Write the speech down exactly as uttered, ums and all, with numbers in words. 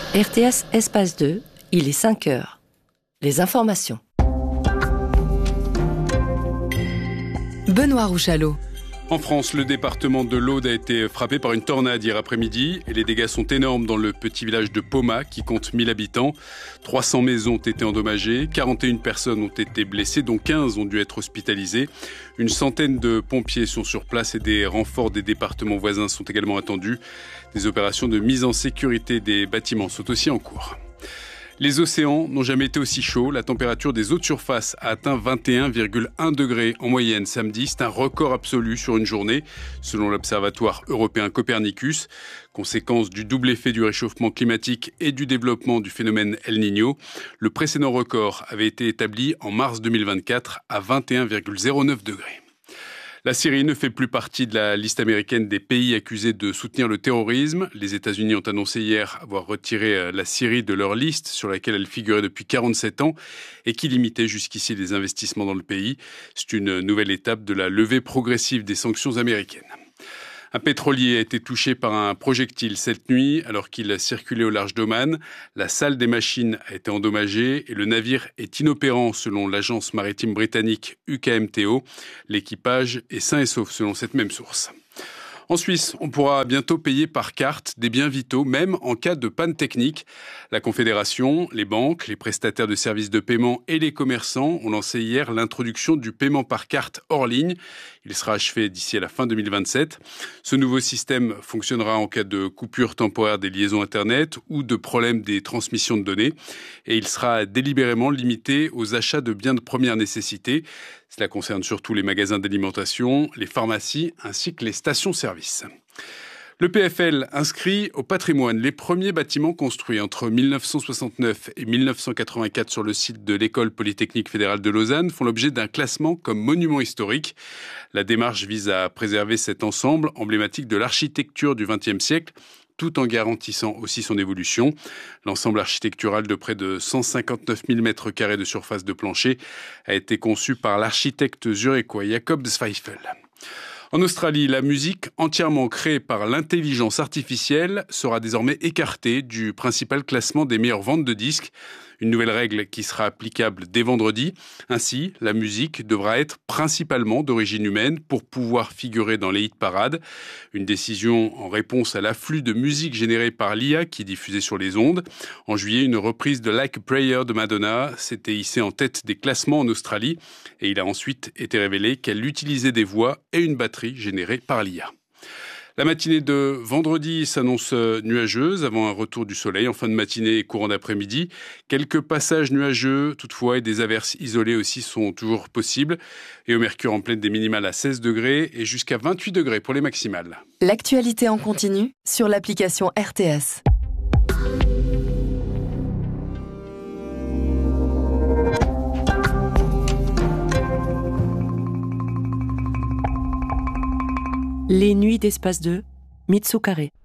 R T S Espace deux, il est cinq heures. Les informations. Benoît Rouchalot. En France, le département de l'Aude a été frappé par une tornade hier après-midi et les dégâts sont énormes dans le petit village de Pomat qui compte mille habitants. trois cents maisons ont été endommagées, quarante et une personnes ont été blessées, dont quinze ont dû être hospitalisées. Une centaine de pompiers sont sur place et des renforts des départements voisins sont également attendus. Des opérations de mise en sécurité des bâtiments sont aussi en cours. Les océans n'ont jamais été aussi chauds. La température des eaux de surface a atteint vingt et un virgule un degrés en moyenne samedi. C'est un record absolu sur une journée, selon l'Observatoire européen Copernicus. Conséquence du double effet du réchauffement climatique et du développement du phénomène El Niño. Le précédent record avait été établi en mars deux mille vingt-quatre à vingt et un virgule zéro neuf degrés. La Syrie ne fait plus partie de la liste américaine des pays accusés de soutenir le terrorisme. Les États-Unis ont annoncé hier avoir retiré la Syrie de leur liste sur laquelle elle figurait depuis quarante-sept ans et qui limitait jusqu'ici les investissements dans le pays. C'est une nouvelle étape de la levée progressive des sanctions américaines. Un pétrolier a été touché par un projectile cette nuit alors qu'il circulait au large d'Oman. La salle des machines a été endommagée et le navire est inopérant selon l'agence maritime britannique U K M T O. L'équipage est sain et sauf selon cette même source. En Suisse, on pourra bientôt payer par carte des biens vitaux, même en cas de panne technique. La Confédération, les banques, les prestataires de services de paiement et les commerçants ont lancé hier l'introduction du paiement par carte hors ligne. Il sera achevé d'ici à la fin deux mille vingt-sept. Ce nouveau système fonctionnera en cas de coupure temporaire des liaisons Internet ou de problème des transmissions de données. Et il sera délibérément limité aux achats de biens de première nécessité. Cela concerne surtout les magasins d'alimentation, les pharmacies ainsi que les stations-service. Le P F L inscrit au patrimoine les premiers bâtiments construits entre mille neuf cent soixante-neuf et mille neuf cent quatre-vingt-quatre sur le site de l'École polytechnique fédérale de Lausanne font l'objet d'un classement comme monument historique. La démarche vise à préserver cet ensemble emblématique de l'architecture du vingtième siècle, tout en garantissant aussi son évolution. L'ensemble architectural de près de cent cinquante-neuf mille mètres carrés de surface de plancher a été conçu par l'architecte zurichois Jakob Zweifel. En Australie, la musique entièrement créée par l'intelligence artificielle sera désormais écartée du principal classement des meilleures ventes de disques. Une nouvelle règle qui sera applicable dès vendredi. Ainsi, la musique devra être principalement d'origine humaine pour pouvoir figurer dans les hit-parades. Une décision en réponse à l'afflux de musique générée par l'I A qui est diffusée sur les ondes. En juillet, une reprise de Like a Prayer de Madonna s'était hissée en tête des classements en Australie. Et il a ensuite été révélé qu'elle utilisait des voix et une batterie générée par l'I A. La matinée de vendredi s'annonce nuageuse avant un retour du soleil en fin de matinée et courant d'après-midi. Quelques passages nuageux toutefois et des averses isolées aussi sont toujours possibles. Et au mercure en pleine des minimales à seize degrés et jusqu'à vingt-huit degrés pour les maximales. L'actualité en continu sur l'application R T S. Les nuits d'Espace deux, Mitsu Carré.